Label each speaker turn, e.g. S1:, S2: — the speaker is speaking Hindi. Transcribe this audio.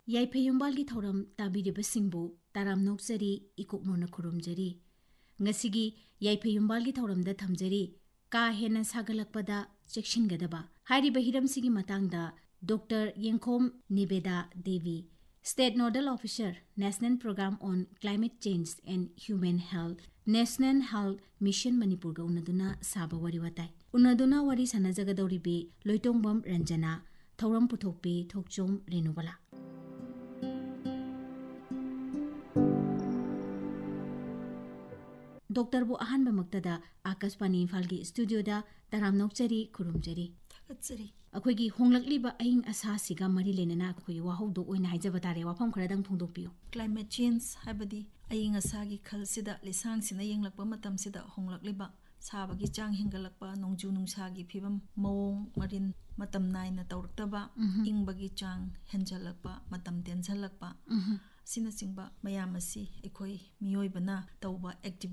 S1: ꯌꯥꯏꯐꯩꯌꯨꯝꯕꯥꯜꯒꯤ ꯊꯧꯔꯝ ꯇꯥꯕꯤꯔꯤꯕꯁꯤꯡꯕꯨ ꯇꯔꯥꯝ ꯅꯣꯛꯆꯔꯤ ꯏꯀꯣꯛꯅꯣꯅ ꯈꯨꯔꯨꯝꯖꯔꯤ ꯉꯁꯤꯒꯤ ꯌꯥꯏꯐꯩꯌꯨꯝꯕꯥꯜꯒꯤ ꯊꯧꯔꯝꯗ ꯊꯝꯖꯔꯤ ꯀꯥ ꯍꯦꯟꯅ ꯁꯥꯒꯠꯂꯛꯄꯗ ꯆꯦꯛꯁꯤꯟꯒꯗꯕ ꯍꯥꯏꯔꯤꯕ ꯍꯤꯔꯝꯁꯤꯒꯤ ꯃꯇꯥꯡꯗ doctor Yengkhom ꯅꯤꯕꯦꯗꯥ Devi state nodal officer national programme on climate change and human health national health mission Manipur का उन्नदुना साबा worry वताई उन्नदुना worry सनजगदौरिबी लोइतोंबम Ranjana थौरम पुथोकपी Thokchom रेणुबला doctor बु अहानबा मक्तदा आकाशवाणी इम्फाल की स्टूडियो दा तराम नौचरी खुरुमजरी अखोगी होंगलकलिबा अहिंग असासिगा मरी लेनना अखोई वाहौदो ओइना हाइजबा तारे वाफम खरदंग फोंदोकपियो
S2: क्लाइमेट चेंज हाइबदी अहिंग असागी खलसिदा लिसांगसिना यंगलकपा मतमसिदा होंगलकलिबा साबगी चांग हिंगलकपा नोंजू नुंसागी फिबम मवोंग मरिन मतम नाइना तौरक्तबा इंगबगी चांग हेंजलकपा मतम तेंजलकपा सिना सिंगबा मयामसी एखोई मियोइबना तौबा एक्टिविटी